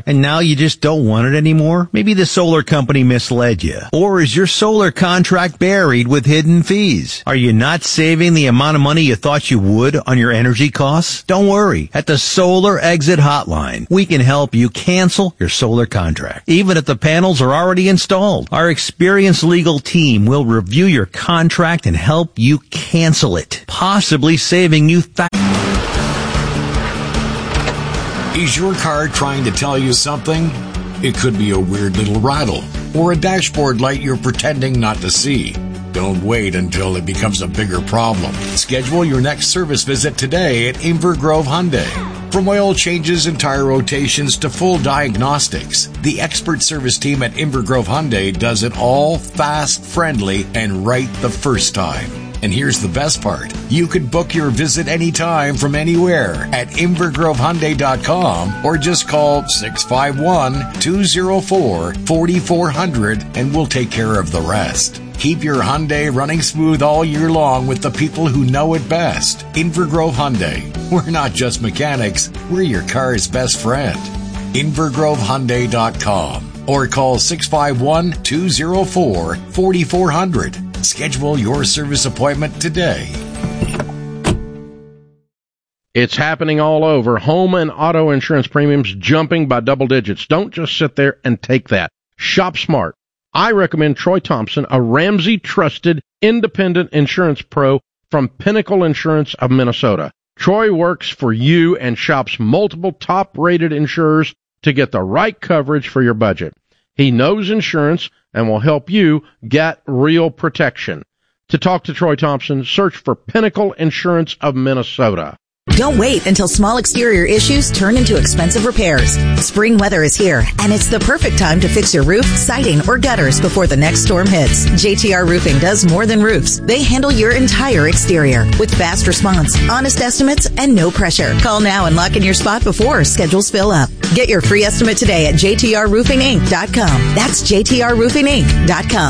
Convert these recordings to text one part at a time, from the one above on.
and now you just don't want it anymore? Maybe the solar company misled you. Or is your solar contract buried with hidden fees? Are you not saving the amount of money you thought you would on your energy costs? Don't worry. At the Solar Exit Hotline, we can help you cancel your solar contract, even if the panels are already installed. Our experienced legal team will review your contract and help you cancel it, possibly saving you Is your car trying to tell you something? It could be a weird little rattle or a dashboard light you're pretending not to see. Don't wait until it becomes a bigger problem. Schedule your next service visit today at Inver Grove Hyundai. From oil changes and tire rotations to full diagnostics, the expert service team at Inver Grove Hyundai does it all fast, friendly, and right the first time. And here's the best part. You could book your visit anytime from anywhere at InvergroveHyundai.com or just call 651-204-4400 and we'll take care of the rest. Keep your Hyundai running smooth all year long with the people who know it best. Inver Grove Hyundai. We're not just mechanics, we're your car's best friend. InvergroveHyundai.com or call 651-204-4400. Schedule your service appointment today. It's happening all over. Home and auto insurance premiums jumping by double digits. Don't just sit there and take that. Shop smart. I recommend Troy Thompson, a Ramsey-trusted independent insurance pro from Pinnacle Insurance of Minnesota. Troy works for you and shops multiple top-rated insurers to get the right coverage for your budget. He knows insurance and will help you get real protection. To talk to Troy Thompson, search for Pinnacle Insurance of Minnesota. Don't wait until small exterior issues turn into expensive repairs. Spring weather is here, and it's the perfect time to fix your roof, siding, or gutters before the next storm hits. JTR Roofing does more than roofs. They handle your entire exterior with fast response, honest estimates, and no pressure. Call now and lock in your spot before schedules fill up. Get your free estimate today at JTRRoofingInc.com. That's JTRRoofingInc.com.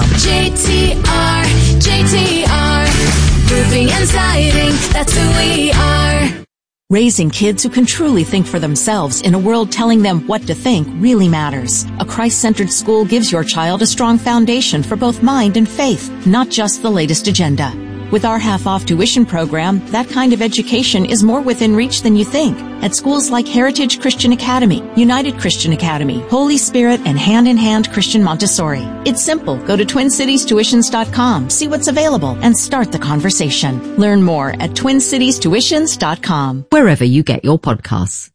JTR, Roofing and Siding, that's who we are. Raising kids who can truly think for themselves in a world telling them what to think really matters. A Christ-centered school gives your child a strong foundation for both mind and faith, not just the latest agenda. With our half-off tuition program, that kind of education is more within reach than you think. At schools like Heritage Christian Academy, United Christian Academy, Holy Spirit, and Hand in Hand Christian Montessori. It's simple. Go to TwinCitiesTuitions.com, see what's available, and start the conversation. Learn more at TwinCitiesTuitions.com. Wherever you get your podcasts.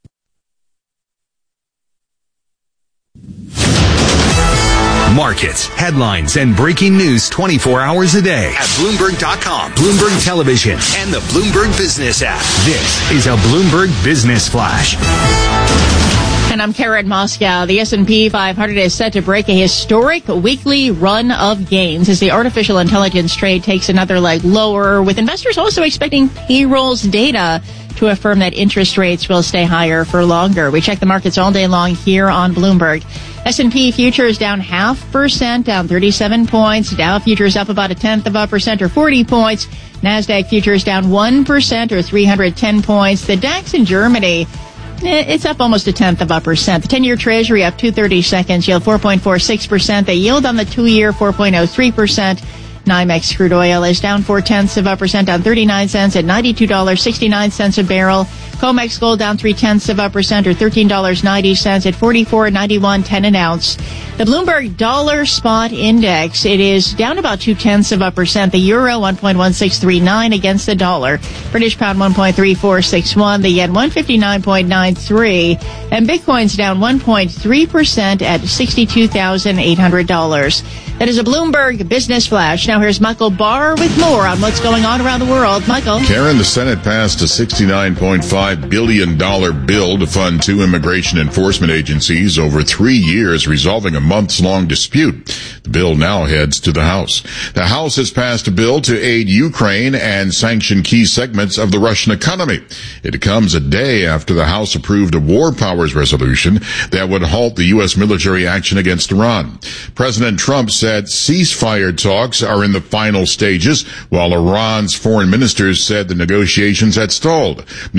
Markets, headlines, and breaking news 24 hours a day at Bloomberg.com, Bloomberg Television, and the Bloomberg Business app. This is a Bloomberg Business Flash. And I'm Karen Moscow. The S&P 500 is set to break a historic weekly run of gains as the artificial intelligence trade takes another leg lower, with investors also expecting payrolls data to affirm that interest rates will stay higher for longer. We check the markets all day long here on Bloomberg. S&P futures down 0.5%, down 37 points. Dow futures up about 0.1% or 40 points. NASDAQ futures down 1% or 310 points. The DAX in Germany, it's up almost 0.1%. The 10-year Treasury up 2/30 seconds, yield 4.46%. The yield on the 2-year 4.03%. NYMEX crude oil is down 0.4%, down 39 cents at $92.69 a barrel. COMEX gold down 0.3% or $13.90 at $44.91.10 an ounce. The Bloomberg Dollar Spot Index, it is down about 0.2%. The euro 1.1639 against the dollar. British pound 1.3461. The yen 159.93. And Bitcoin's down 1.3% at $62,800. That is a Bloomberg Business Flash. Now here's Michael Barr with more on what's going on around the world. Michael. Karen, the Senate passed a $69.5 billion bill to fund 2 immigration enforcement agencies over 3 years, resolving a months-long dispute. The bill now heads to the House. The House has passed a bill to aid Ukraine and sanction key segments of the Russian economy. It comes a day after the House approved a war powers resolution that would halt the U.S. military action against Iran. President Trump said ceasefire talks are in the final stages, while Iran's foreign ministers said the negotiations had stalled. Meanwhile,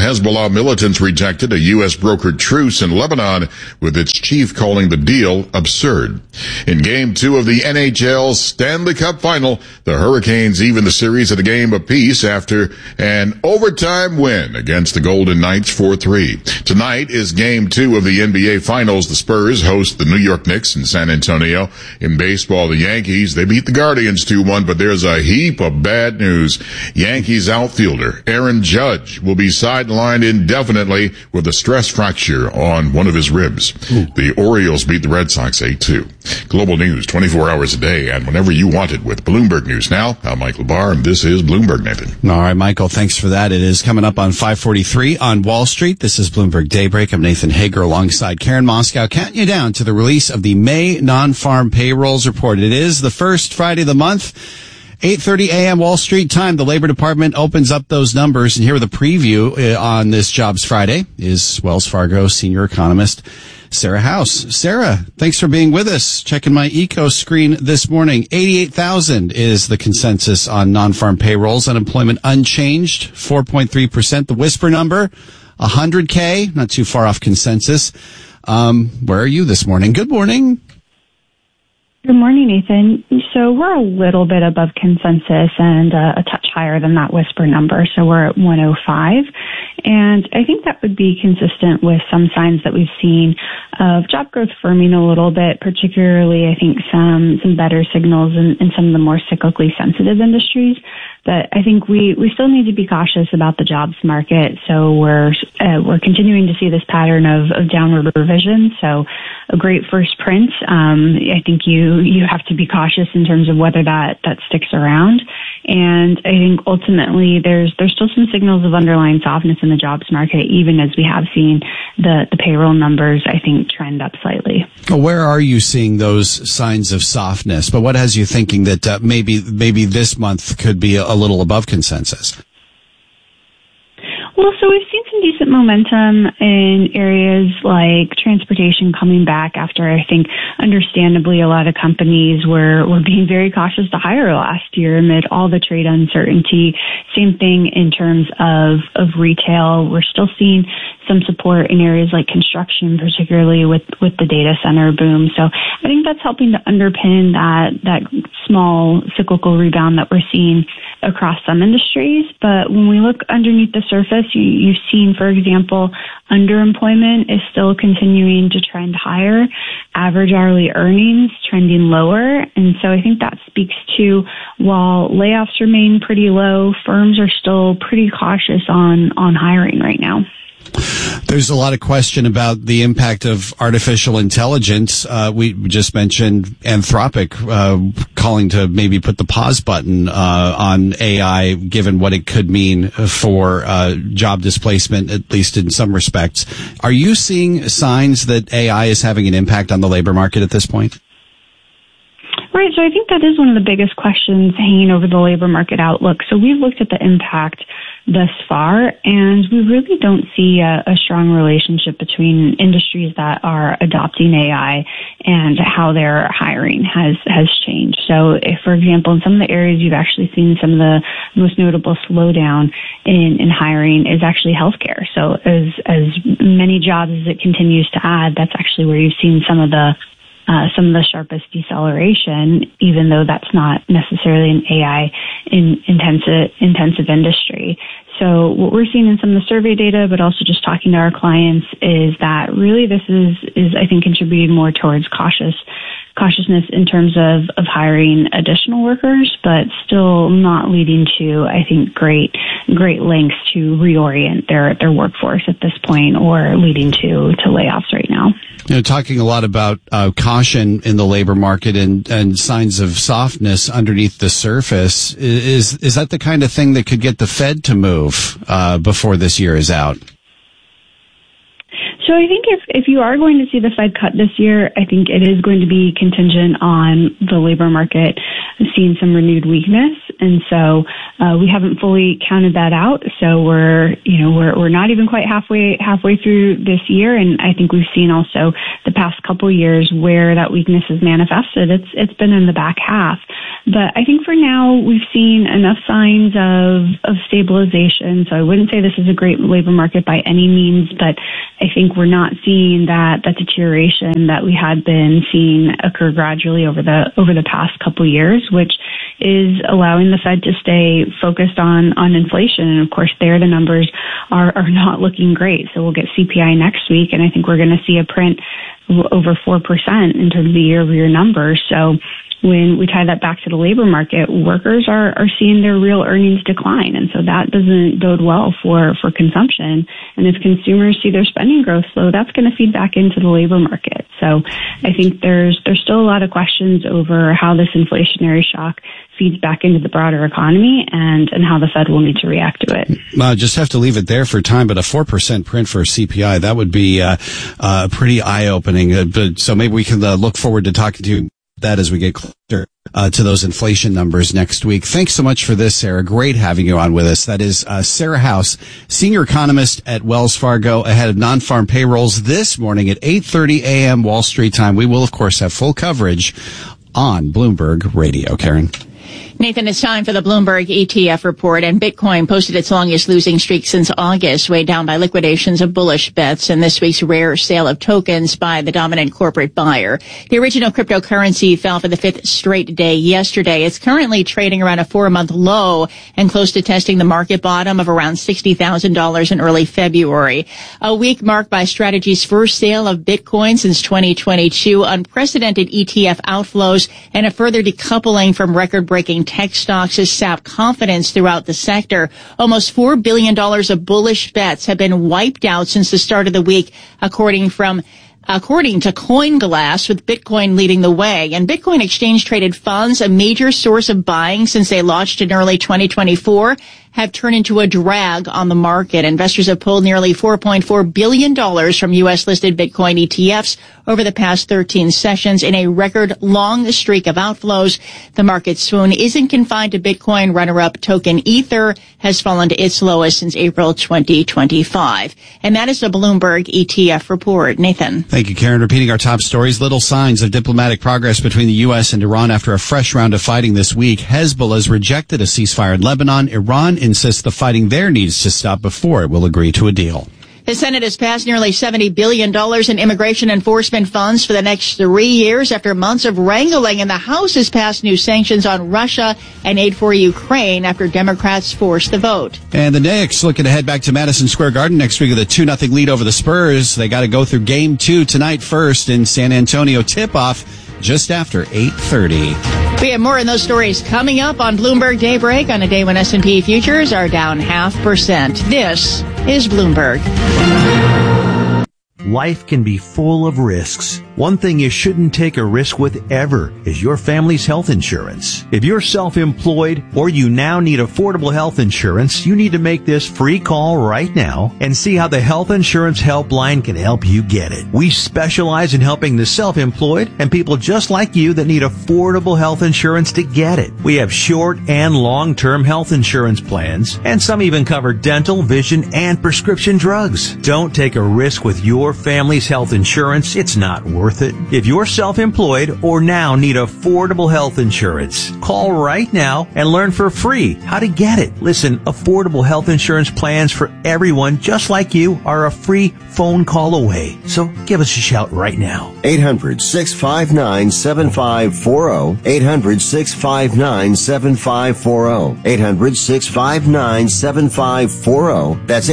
Hezbollah militants rejected a U.S. brokered truce in Lebanon, with its chief calling the deal absurd. In Game 2 of the NHL's Stanley Cup Final, the Hurricanes even the series at a game apiece after an overtime win against the Golden Knights 4-3. Tonight is Game 2 of the NBA Finals. The Spurs host the New York Knicks in San Antonio. In baseball, the Yankees, they beat the Guardians 2-1, but there's a heap of bad news. Yankees outfielder Aaron Judge will be sidelined indefinitely with a stress fracture on one of his ribs. The Orioles beat the Red Sox 8-2. Global news 24 hours a day and whenever you want it with Bloomberg News. Now, I'm Michael Barr, and this is Bloomberg, Nathan. All right, Michael, thanks for that. It is coming up on 5:43 on Wall Street. This is Bloomberg Daybreak. I'm Nathan Hager alongside Karen Moscow, counting you down to the release of the May non-farm payrolls report. It is the first Friday of the month. 8:30 a.m. Wall Street time. The Labor Department opens up those numbers. And here with a preview on this Jobs Friday is Wells Fargo senior economist Sarah House. Sarah, thanks for being with us. Checking my eco screen this morning. 88,000 is the consensus on non-farm payrolls. Unemployment unchanged, 4.3%. The whisper number, 100K, not too far off consensus. Where are you this morning? Good morning. Good morning, Nathan. So we're a little bit above consensus and a touch higher than that whisper number. So we're at 105. And I think that would be consistent with some signs that we've seen of job growth firming a little bit, particularly I think some better signals in some of the more cyclically sensitive industries. But I think we still need to be cautious about the jobs market. So we're continuing to see this pattern of downward revision. So a great first print. I think you have to be cautious in terms of whether that sticks around. And I think ultimately there's still some signals of underlying softness in the jobs market, even as we have seen the payroll numbers, I think, trend up slightly. Where are you seeing those signs of softness? But what has you thinking that maybe this month could be a little above consensus? Well, so we've seen some decent momentum in areas like transportation coming back after, I think, understandably, a lot of companies were being very cautious to hire last year amid all the trade uncertainty. Same thing in terms of retail. We're still seeing some support in areas like construction, particularly with the data center boom. So I think that's helping to underpin that small cyclical rebound that we're seeing across some industries. But when we look underneath the surface, you've seen, for example, underemployment is still continuing to trend higher, average hourly earnings trending lower. And so I think that speaks to, while layoffs remain pretty low, firms are still pretty cautious on hiring right now. There's a lot of question about the impact of artificial intelligence. We just mentioned Anthropic calling to maybe put the pause button on AI, given what it could mean for job displacement, at least in some respects. Are you seeing signs that AI is having an impact on the labor market at this point? Right. So I think that is one of the biggest questions hanging over the labor market outlook. So we've looked at the impact thus far, and we really don't see a strong relationship between industries that are adopting AI and how their hiring has changed. So if, for example, in some of the areas you've actually seen some of the most notable slowdown in hiring is actually healthcare. So as many jobs as it continues to add, that's actually where you've seen some of the sharpest deceleration, even though that's not necessarily an AI intensive industry. So what we're seeing in some of the survey data, but also just talking to our clients, is that really this is I think contributing more towards cautiousness in terms of hiring additional workers, but still not leading to, I think, great lengths to reorient their workforce at this point, or leading to layoffs right now. You know, talking a lot about caution in the labor market and signs of softness underneath the surface, is that the kind of thing that could get the Fed to move before this year is out? So I think if you are going to see the Fed cut this year, I think it is going to be contingent on the labor market seeing some renewed weakness. And so we haven't fully counted that out. So we're not even quite halfway through this year. And I think we've seen also the past couple years where that weakness is manifested. It's been in the back half. But I think for now we've seen enough signs of stabilization. So I wouldn't say this is a great labor market by any means, but I think we're not seeing that deterioration that we had been seeing occur gradually over the past couple years, which is allowing the Fed to stay focused on inflation. And of course, there the numbers are not looking great. So we'll get CPI next week, and I think we're going to see a print over 4% in terms of the year-over-year numbers. So when we tie that back to the labor market, workers are seeing their real earnings decline. And so that doesn't bode well for consumption. And if consumers see their spending growth slow, that's going to feed back into the labor market. So I think there's still a lot of questions over how this inflationary shock feeds back into the broader economy and how the Fed will need to react to it. Just have to leave it there for time, but a 4% print for CPI, that would be pretty eye-opening. So maybe we can look forward to talking to you that as we get closer to those inflation numbers next week. Thanks so much for this, Sarah. Great having you on with us. That is Sarah House, senior economist at Wells Fargo, ahead of non-farm payrolls this morning at 8:30 a.m. Wall Street time. We will, of course, have full coverage on Bloomberg Radio. Karen. Nathan, it's time for the Bloomberg ETF report, and Bitcoin posted its longest losing streak since August, weighed down by liquidations of bullish bets and this week's rare sale of tokens by the dominant corporate buyer. The original cryptocurrency fell for the fifth straight day yesterday. It's currently trading around a 4-month low and close to testing the market bottom of around $60,000 in early February. A week marked by Strategy's first sale of Bitcoin since 2022, unprecedented ETF outflows, and a further decoupling from record-breaking tech stocks has sapped confidence throughout the sector. Almost $4 billion of bullish bets have been wiped out since the start of the week, according to CoinGlass, with Bitcoin leading the way. And Bitcoin exchange-traded funds, a major source of buying since they launched in early 2024, have turned into a drag on the market. Investors have pulled nearly $4.4 billion from U.S.-listed Bitcoin ETFs over the past 13 sessions in a record-long streak of outflows. The market swoon isn't confined to Bitcoin. Runner-up token Ether has fallen to its lowest since April 2025. And that is the Bloomberg ETF report. Nathan. Thank you, Karen. Repeating our top stories, little signs of diplomatic progress between the U.S. and Iran after a fresh round of fighting this week. Hezbollah has rejected a ceasefire in Lebanon. Iran insists the fighting there needs to stop before it will agree to a deal. The Senate has passed nearly $70 billion in immigration enforcement funds for the next 3 years after months of wrangling, and the House has passed new sanctions on Russia and aid for Ukraine after Democrats forced the vote. And the Knicks looking to head back to Madison Square Garden next week with a 2-0 lead over the Spurs. They got to go through Game 2 tonight first in San Antonio. Tip-off just after 8:30. We have more on those stories coming up on Bloomberg Daybreak on a day when S&P futures are down 0.5%. This is Bloomberg. Life can be full of risks. One thing you shouldn't take a risk with ever is your family's health insurance. If you're self-employed or you now need affordable health insurance, you need to make this free call right now and see how the Health Insurance Helpline can help you get it. We specialize in helping the self-employed and people just like you that need affordable health insurance to get it. We have short and long-term health insurance plans, and some even cover dental, vision, and prescription drugs. Don't take a risk with your family's health insurance. It's not worth it. If you're self-employed or now need affordable health insurance, call right now and learn for free how to get it. Listen, affordable health insurance plans for everyone just like you are a free phone call away. So give us a shout right now. 800-659-7540. 800-659-7540. 800-659-7540. That's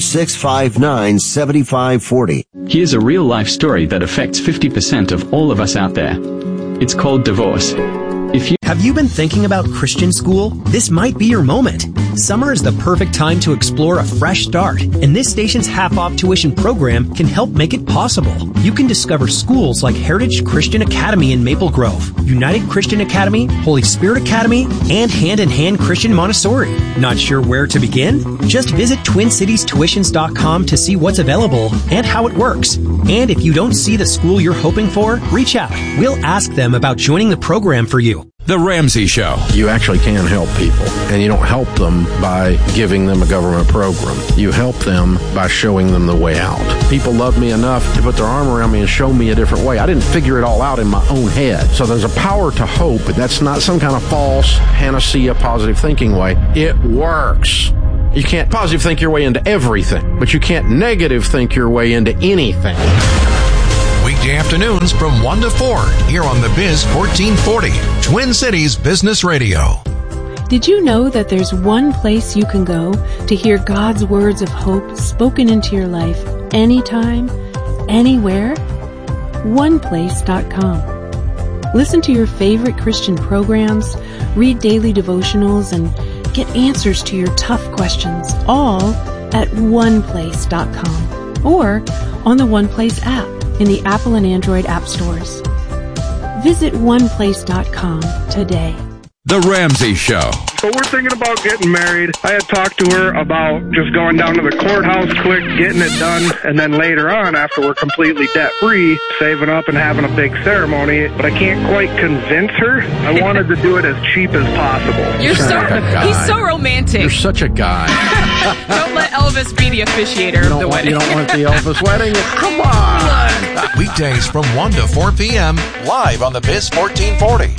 800-659-7540. Here's a real-life story that affects 50% of all of us out there. It's called divorce. Have you been thinking about Christian school? This might be your moment. Summer is the perfect time to explore a fresh start, and this station's half-off tuition program can help make it possible. You can discover schools like Heritage Christian Academy in Maple Grove, United Christian Academy, Holy Spirit Academy, and Hand in Hand Christian Montessori. Not sure where to begin? Just visit TwinCitiesTuitions.com to see what's available and how it works. And if you don't see the school you're hoping for, reach out. We'll ask them about joining the program for you. The Ramsey Show. You actually can help people, and you don't help them by giving them a government program. You help them by showing them the way out. People love me enough to put their arm around me and show me a different way. I didn't figure it all out in my own head. So there's a power to hope, but that's not some kind of false panacea positive thinking way. It works. You can't positive think your way into everything, but you can't negative think your way into anything. Weekday afternoons from 1 to 4 here on the Biz 1440, Twin Cities Business Radio. Did you know that there's one place you can go to hear God's words of hope spoken into your life anytime, anywhere? OnePlace.com. Listen to your favorite Christian programs, read daily devotionals, and get answers to your tough questions, all at OnePlace.com or on the OnePlace app in the Apple and Android app stores. Visit OnePlace.com today. The Ramsey Show. So we're thinking about getting married. I had talked to her about just going down to the courthouse quick, getting it done, and then later on, after we're completely debt-free, saving up and having a big ceremony. But I can't quite convince her. I wanted to do it as cheap as possible. He's so romantic. You're such a guy. Don't let Elvis be the officiator of the wedding. You don't want the Elvis wedding? Come on! Weekdays from 1 to 4 p.m. live on the Biz 1440.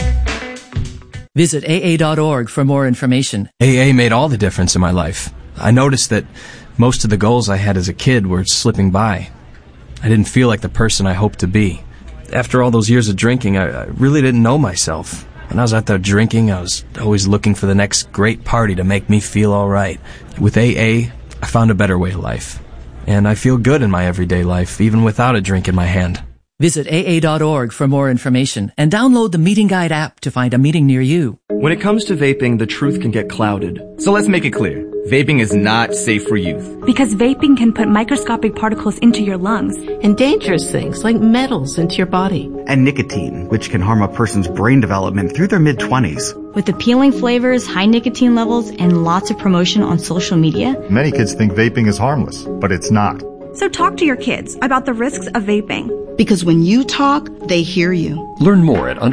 Visit AA.org for more information. AA made all the difference in my life. I noticed that most of the goals I had as a kid were slipping by. I didn't feel like the person I hoped to be. After all those years of drinking, I really didn't know myself. When I was out there drinking, I was always looking for the next great party to make me feel all right. With AA, I found a better way of life. And I feel good in my everyday life, even without a drink in my hand. Visit AA.org for more information and download the Meeting Guide app to find a meeting near you. When it comes to vaping, the truth can get clouded. So let's make it clear. Vaping is not safe for youth. Because vaping can put microscopic particles into your lungs. And dangerous things like metals into your body. And nicotine, which can harm a person's brain development through their mid-20s. With appealing flavors, high nicotine levels, and lots of promotion on social media. Many kids think vaping is harmless, but it's not. So talk to your kids about the risks of vaping. Because when you talk, they hear you. Learn more at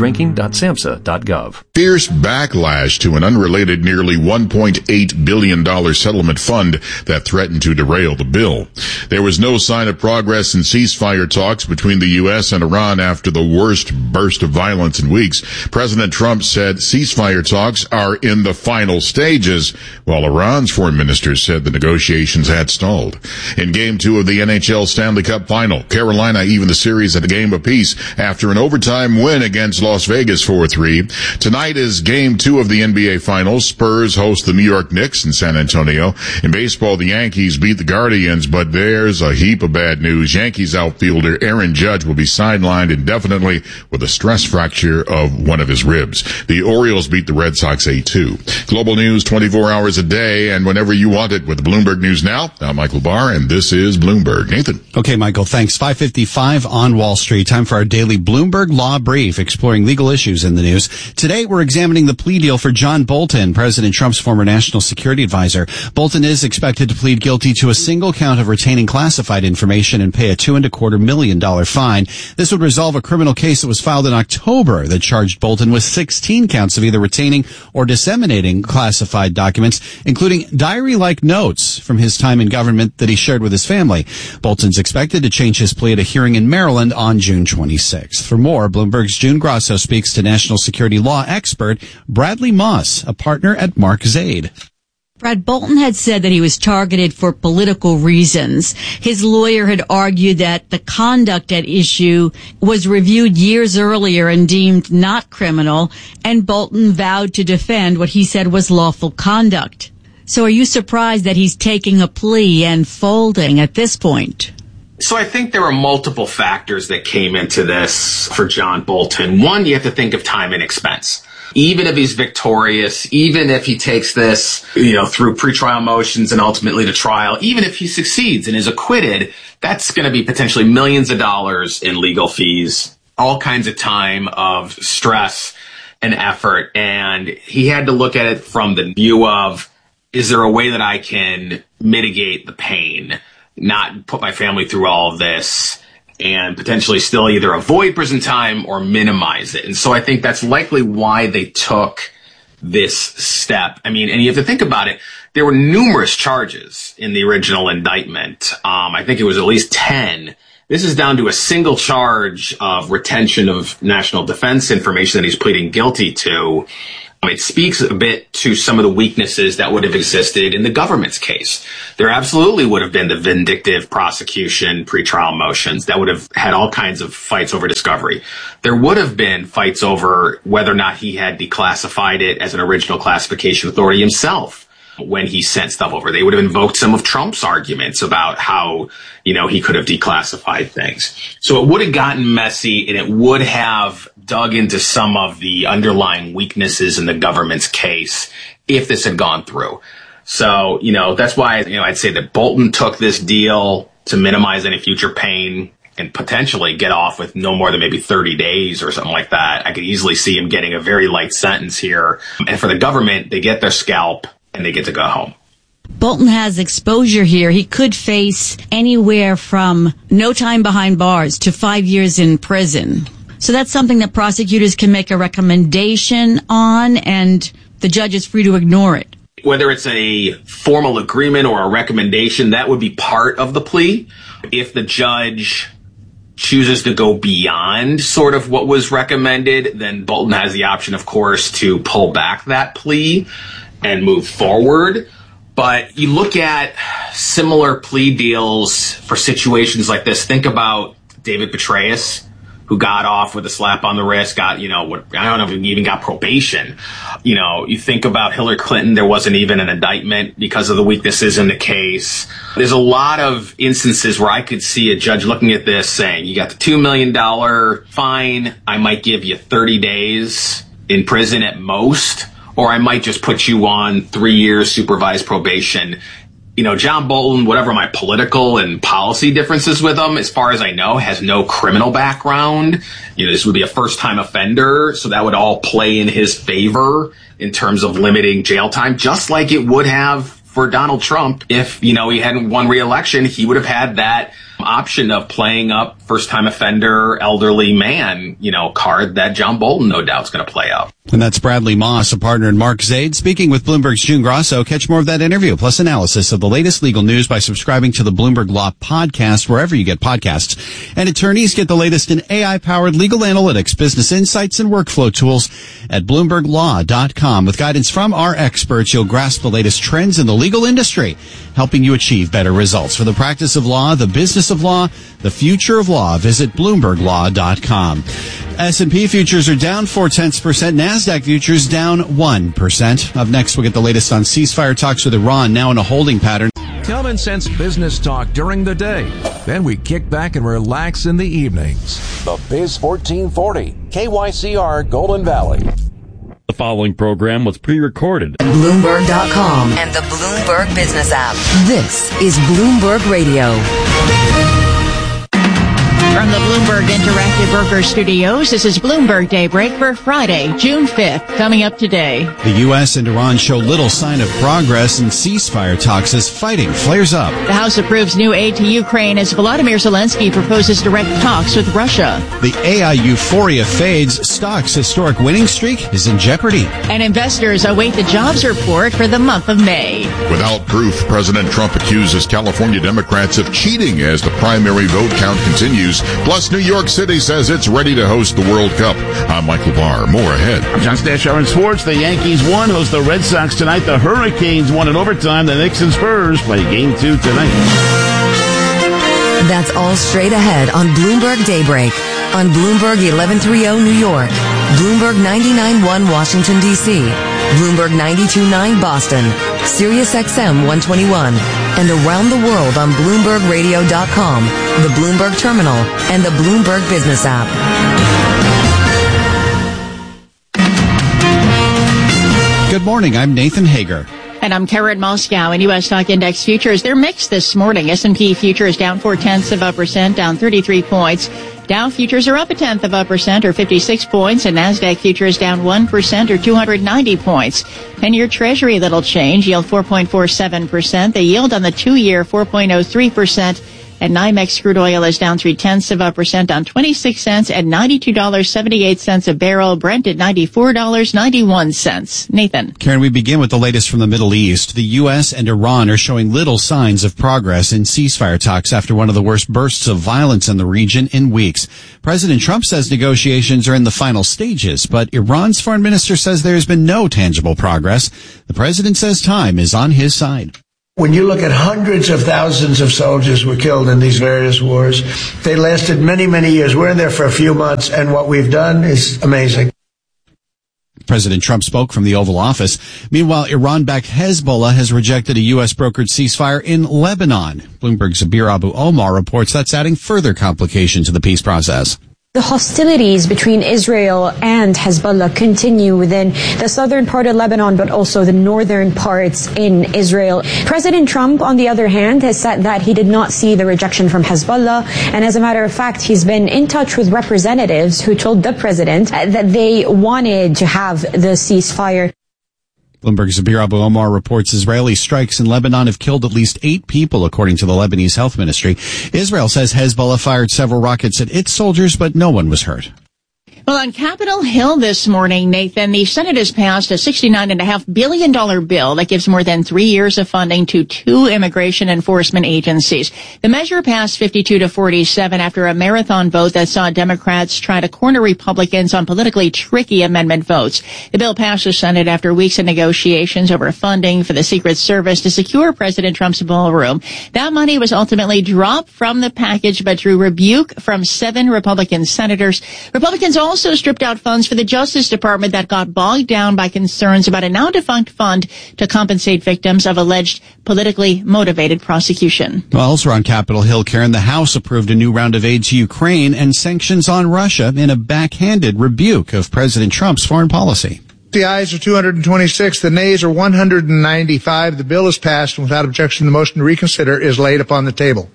underagedrinking.samhsa.gov. Fierce backlash to an unrelated nearly $1.8 billion settlement fund that threatened to derail the bill. There was no sign of progress in ceasefire talks between the U.S. and Iran after the worst burst of violence in weeks. President Trump said ceasefire talks are in the final stages, while Iran's foreign minister said the negotiations had stalled. In Game 2 of the NHL Stanley Cup Final, Carolina even the series at a game apiece after an overtime win against Las Vegas 4-3. Tonight is Game 2 of the NBA Finals. Spurs host the New York Knicks in San Antonio. In baseball, the Yankees beat the Guardians, but there's a heap of bad news. Yankees outfielder Aaron Judge will be sidelined indefinitely with a stress fracture of one of his ribs. The Orioles beat the Red Sox 8-2. Global news 24 hours a day and whenever you want it with Bloomberg News Now. I'm Michael Barr, and this is Bloomberg. Nathan. Okay, Michael, thanks. 5:55 on Wall Street. Time for our daily Bloomberg Law Brief, exploring legal issues in the news. Today, we're examining the plea deal for John Bolton, President Trump's former national security advisor. Bolton is expected to plead guilty to a single count of retaining classified information and pay a $2.25 million fine. This would resolve a criminal case that was filed in October that charged Bolton with 16 counts of either retaining or disseminating classified documents, including diary-like notes from his time in government that he shared with his family. Bolton's expected to change his plea at a hearing in Maryland on June 26th. For more, Bloomberg's June Grasso speaks to national security law expert Bradley Moss, a partner at Mark Zaid. Brad, Bolton had said that he was targeted for political reasons. His lawyer had argued that the conduct at issue was reviewed years earlier and deemed not criminal, and Bolton vowed to defend what he said was lawful conduct. So are you surprised that he's taking a plea and folding at this point? So I think there were multiple factors that came into this for John Bolton. One, you have to think of time and expense. Even if he's victorious, even if he takes this, through pretrial motions and ultimately to trial, even if he succeeds and is acquitted, that's going to be potentially millions of dollars in legal fees, all kinds of time of stress and effort. And he had to look at it from the view of, is there a way that I can mitigate the pain, not put my family through all of this, and potentially still either avoid prison time or minimize it. And so I think that's likely why they took this step. I mean, and you have to think about it. There were numerous charges in the original indictment. I think it was at least 10. This is down to a single charge of retention of national defense information that he's pleading guilty to. It speaks a bit to some of the weaknesses that would have existed in the government's case. There absolutely would have been the vindictive prosecution pretrial motions that would have had all kinds of fights over discovery. There would have been fights over whether or not he had declassified it as an original classification authority himself when he sent stuff over. They would have invoked some of Trump's arguments about how, he could have declassified things. So it would have gotten messy, and it would have dug into some of the underlying weaknesses in the government's case if this had gone through. So, that's why, I'd say that Bolton took this deal to minimize any future pain and potentially get off with no more than maybe 30 days or something like that. I could easily see him getting a very light sentence here. And for the government, they get their scalp and they get to go home. Bolton has exposure here. He could face anywhere from no time behind bars to 5 years in prison. So that's something that prosecutors can make a recommendation on, and the judge is free to ignore it. Whether it's a formal agreement or a recommendation, that would be part of the plea. If the judge chooses to go beyond sort of what was recommended, then Bolton has the option, of course, to pull back that plea and move forward. But you look at similar plea deals for situations like this. Think about David Petraeus, who got off with a slap on the wrist, got, I don't know if he even got probation. You think about Hillary Clinton, there wasn't even an indictment because of the weaknesses in the case. There's a lot of instances where I could see a judge looking at this saying, you got the $2 million fine, I might give you 30 days in prison at most, or I might just put you on 3 years supervised probation. John Bolton, whatever my political and policy differences with him, as far as I know, has no criminal background. This would be a first-time offender, so that would all play in his favor in terms of limiting jail time, just like it would have for Donald Trump. If, he hadn't won re-election, he would have had that option of playing up first-time offender, elderly man, card that John Bolton no doubt is going to play up. And that's Bradley Moss, a partner in Mark Zaid, speaking with Bloomberg's June Grosso. Catch more of that interview, plus analysis of the latest legal news by subscribing to the Bloomberg Law Podcast, wherever you get podcasts. And attorneys get the latest in AI-powered legal analytics, business insights, and workflow tools at BloombergLaw.com. With guidance from our experts, you'll grasp the latest trends in the legal industry, helping you achieve better results. For the practice of law, the business of law, the future of law, visit BloombergLaw.com. S&P futures are down 0.4%. NASDAQ futures down 1%. Up next, we'll get the latest on ceasefire talks with Iran, now in a holding pattern. Common sense business talk during the day. Then we kick back and relax in the evenings. The Biz 1440, KYCR Golden Valley. The following program was pre-recorded. Bloomberg.com and the Bloomberg Business app. This is Bloomberg Radio. From the Bloomberg Interactive Broker Studios, this is Bloomberg Daybreak for Friday, June 5th. Coming up today. The U.S. and Iran show little sign of progress in ceasefire talks as fighting flares up. The House approves new aid to Ukraine as Volodymyr Zelensky proposes direct talks with Russia. The AI euphoria fades. Stock's historic winning streak is in jeopardy. And investors await the jobs report for the month of May. Without proof, President Trump accuses California Democrats of cheating as the primary vote count continues. Plus, New York City says it's ready to host the World Cup. I'm Michael Barr. More ahead. I'm John Stashower in sports. The Yankees won, host the Red Sox tonight. The Hurricanes won in overtime. The Knicks and Spurs play Game 2 tonight. That's all straight ahead on Bloomberg Daybreak. On Bloomberg 1130 New York, Bloomberg 99.1 Washington, D.C., Bloomberg 92.9 Boston, Sirius XM 121, and around the world on BloombergRadio.com, the Bloomberg Terminal, and the Bloomberg Business app. Good morning. I'm Nathan Hager. And I'm Karen Moscow. In U.S. stock index futures, they're mixed this morning. S&P futures down 0.4%, down 33 points. Dow futures are up 0.1% or 56 points, and NASDAQ futures down 1% or 290 points. 10-year Treasury little change, yield 4.47%. The yield on the 2-year 4.03%. And NYMEX crude oil is down 0.3%, down 26 cents at $92.78 a barrel. Brent at $94.91. Nathan. Karen, we begin with the latest from the Middle East. The U.S. and Iran are showing little signs of progress in ceasefire talks after one of the worst bursts of violence in the region in weeks. President Trump says negotiations are in the final stages, but Iran's foreign minister says there has been no tangible progress. The president says time is on his side. When you look at hundreds of thousands of soldiers were killed in these various wars, they lasted many, many years. We're in there for a few months, and what we've done is amazing. President Trump spoke from the Oval Office. Meanwhile, Iran-backed Hezbollah has rejected a U.S.-brokered ceasefire in Lebanon. Bloomberg's Zabir Abu Omar reports that's adding further complication to the peace process. The hostilities between Israel and Hezbollah continue within the southern part of Lebanon, but also the northern parts in Israel. President Trump, on the other hand, has said that he did not see the rejection from Hezbollah. And as a matter of fact, he's been in touch with representatives who told the president that they wanted to have the ceasefire. Bloomberg's Zabir Abu Omar reports Israeli strikes in Lebanon have killed at least 8 people, according to the Lebanese health ministry. Israel says Hezbollah fired several rockets at its soldiers, but no one was hurt. Well, on Capitol Hill this morning, Nathan, the Senate has passed a $69.5 billion bill that gives more than 3 years of funding to 2 immigration enforcement agencies. The measure passed 52-47 after a marathon vote that saw Democrats try to corner Republicans on politically tricky amendment votes. The bill passed the Senate after weeks of negotiations over funding for the Secret Service to secure President Trump's ballroom. That money was ultimately dropped from the package, but drew rebuke from 7 Republican senators. Republicans also stripped out funds for the Justice Department that got bogged down by concerns about a now-defunct fund to compensate victims of alleged politically motivated prosecution. Well, also on Capitol Hill, Karen, the House approved a new round of aid to Ukraine and sanctions on Russia in a backhanded rebuke of President Trump's foreign policy. The ayes are 226, the nays are 195. The bill is passed, and without objection, the motion to reconsider is laid upon the table.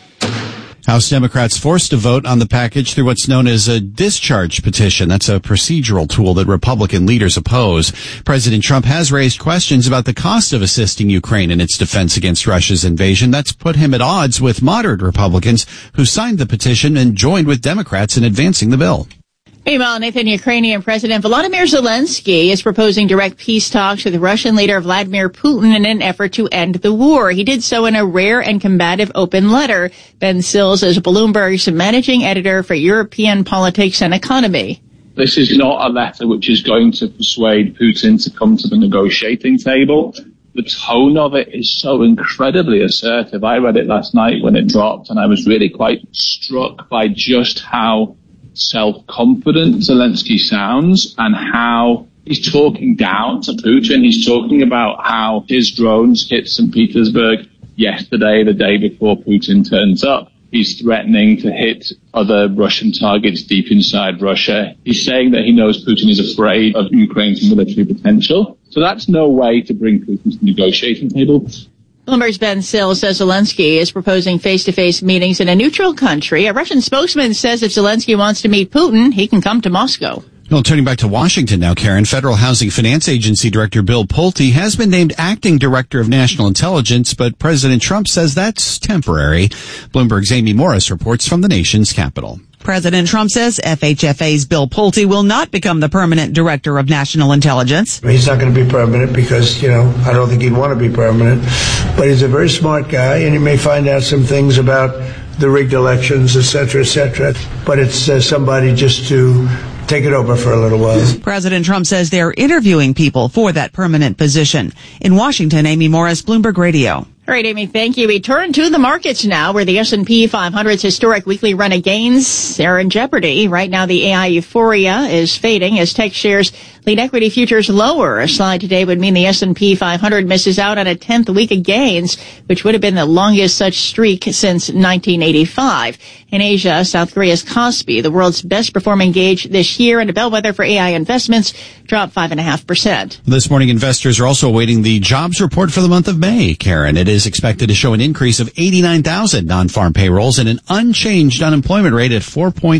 House Democrats forced to vote on the package through what's known as a discharge petition. That's a procedural tool that Republican leaders oppose. President Trump has raised questions about the cost of assisting Ukraine in its defense against Russia's invasion. That's put him at odds with moderate Republicans who signed the petition and joined with Democrats in advancing the bill. Meanwhile, Nathan, Ukrainian President Volodymyr Zelensky is proposing direct peace talks with Russian leader Vladimir Putin in an effort to end the war. He did so in a rare and combative open letter. Ben Sills is Bloomberg's managing editor for European politics and economy. This is not a letter which is going to persuade Putin to come to the negotiating table. The tone of it is so incredibly assertive. I read it last night when it dropped, and I was really quite struck by just how self-confident Zelensky sounds and how he's talking down to Putin. He's talking about how his drones hit St. Petersburg yesterday, the day before Putin turns up. He's threatening to hit other Russian targets deep inside Russia. He's saying that he knows Putin is afraid of Ukraine's military potential. So that's no way to bring Putin to the negotiating table. Bloomberg's Ben Sills says Zelensky is proposing face-to-face meetings in a neutral country. A Russian spokesman says if Zelensky wants to meet Putin, he can come to Moscow. Well, turning back to Washington now, Karen, Federal Housing Finance Agency Director Bill Pulte has been named acting director of national intelligence, but President Trump says that's temporary. Bloomberg's Amy Morris reports from the nation's capital. President Trump says FHFA's Bill Pulte will not become the permanent director of national intelligence. He's not going to be permanent because, I don't think he'd want to be permanent. But he's a very smart guy, and he may find out some things about the rigged elections, et cetera, but it's somebody just to take it over for a little while. President Trump says they're interviewing people for that permanent position. In Washington, Amy Morris, Bloomberg Radio. All right, Amy, thank you. We turn to the markets now, where the S&P 500's historic weekly run of gains are in jeopardy. Right now, the AI euphoria is fading as tech shares lead equity futures lower. A slide today would mean the S&P 500 misses out on a 10th week of gains, which would have been the longest such streak since 1985. In Asia, South Korea's Kospi, the world's best performing gauge this year and a bellwether for AI investments, dropped 5.5%. This morning, investors are also awaiting the jobs report for the month of May, Karen. It is expected to show an increase of 89,000 non-farm payrolls and an unchanged unemployment rate at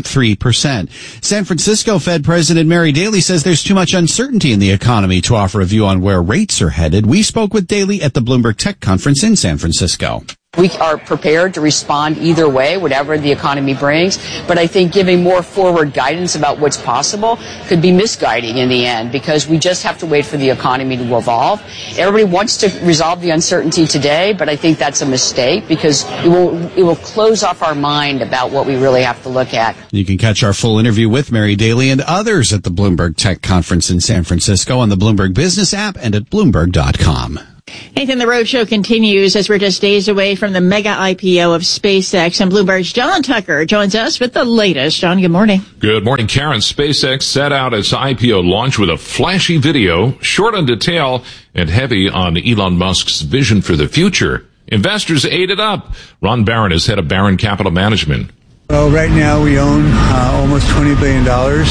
4.3%. San Francisco Fed President Mary Daly says there's too much uncertainty in the economy to offer a view on where rates are headed. We spoke with Daly at the Bloomberg Tech Conference in San Francisco. We are prepared to respond either way, whatever the economy brings. But I think giving more forward guidance about what's possible could be misguiding in the end, because we just have to wait for the economy to evolve. Everybody wants to resolve the uncertainty today, but I think that's a mistake, because it will close off our mind about what we really have to look at. You can catch our full interview with Mary Daly and others at the Bloomberg Tech Conference in San Francisco on the Bloomberg Business app and at Bloomberg.com. Nathan, the roadshow continues as we're just days away from the mega IPO of SpaceX, and Bloomberg's John Tucker joins us with the latest. John, good morning. Good morning, Karen. SpaceX set out its IPO launch with a flashy video, short on detail and heavy on Elon Musk's vision for the future. Investors ate it up. Ron Barron is head of Barron Capital Management. Well, right now we own almost $20 billion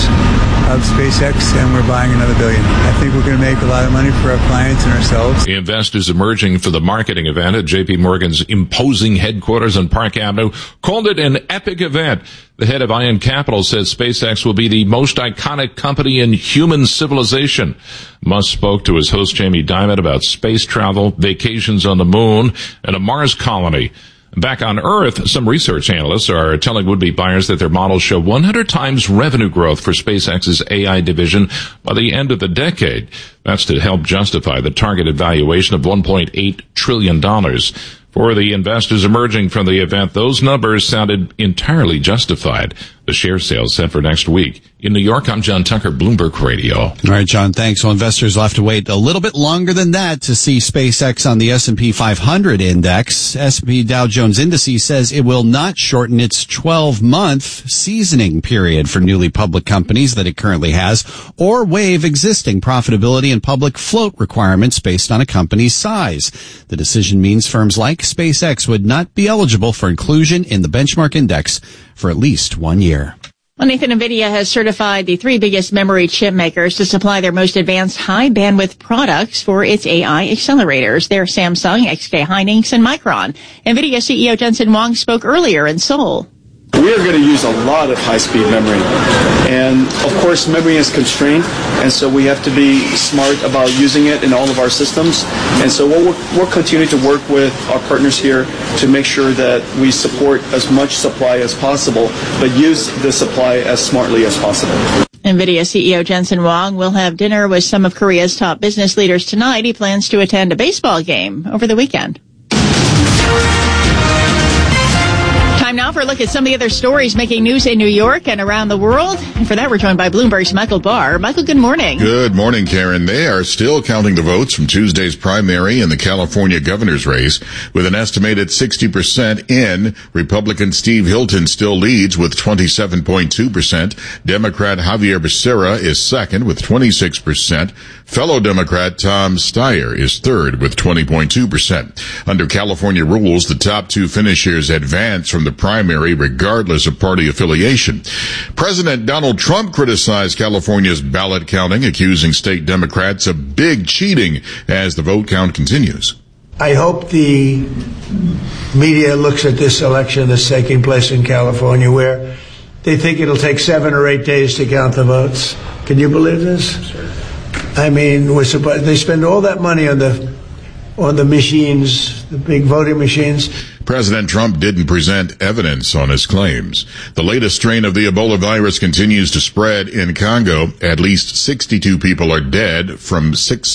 of SpaceX, and we're buying another $1 billion. I think we're going to make a lot of money for our clients and ourselves. The investors emerging for the marketing event at JP Morgan's imposing headquarters on Park Avenue called it an epic event. The head of Ion Capital says SpaceX will be the most iconic company in human civilization. Musk spoke to his host Jamie Dimon about space travel, vacations on the moon, and a Mars colony. Back on Earth, some research analysts are telling would-be buyers that their models show 100 times revenue growth for SpaceX's AI division by the end of the decade. That's to help justify the targeted valuation of $1.8 trillion. For the investors emerging from the event, those numbers sounded entirely justified. The share sales set for next week. In New York, I'm John Tucker, Bloomberg Radio. All right, John, thanks. Well, investors will have to wait a little bit longer than that to see SpaceX on the S&P 500 index. S&P Dow Jones Indices says it will not shorten its 12-month seasoning period for newly public companies that it currently has, or waive existing profitability and public float requirements based on a company's size. The decision means firms like SpaceX would not be eligible for inclusion in the benchmark index for at least 1 year. Well, Nathan, NVIDIA has certified the 3 biggest memory chip makers to supply their most advanced high-bandwidth products for its AI accelerators. They're Samsung, SK Hynix, and Micron. NVIDIA CEO Jensen Huang spoke earlier in Seoul. We are going to use a lot of high-speed memory. And, of course, memory is constrained, and so we have to be smart about using it in all of our systems. And so we'll continue to work with our partners here to make sure that we support as much supply as possible, but use the supply as smartly as possible. NVIDIA CEO Jensen Huang will have dinner with some of Korea's top business leaders tonight. He plans to attend a baseball game over the weekend. Time now for a look at some of the other stories making news in New York and around the world. And for that, we're joined by Bloomberg's Michael Barr. Michael, good morning. Good morning, Karen. They are still counting the votes from Tuesday's primary in the California governor's race. With an estimated 60% in, Republican Steve Hilton still leads with 27.2%. Democrat Javier Becerra is second with 26%. Fellow Democrat Tom Steyer is third with 20.2%. Under California rules, the top 2 finishers advance from the primary regardless of party affiliation. President Donald Trump criticized California's ballot counting, accusing state Democrats of big cheating as the vote count continues. I hope the media looks at this election that's taking place in California, where they think it'll take 7 or 8 days to count the votes. Can you believe this? I mean, they spend all that money on the machines, the big voting machines. President Trump didn't present evidence on his claims. The latest strain of the Ebola virus continues to spread in Congo. At least 62 people are dead from